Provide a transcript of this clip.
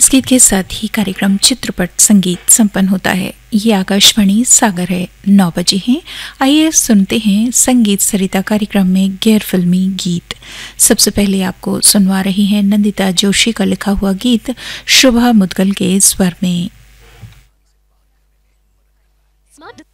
इस गीत के साथ ही कार्यक्रम चित्रपट संगीत संपन्न होता है। ये आकाशवाणी सागर है। 9 बजे हैं। आइए सुनते हैं संगीत सरिता कार्यक्रम में गैर फिल्मी गीत। सबसे पहले आपको सुनवा रही हैं नंदिता जोशी का लिखा हुआ गीत शुभा मुदगल के स्वर में।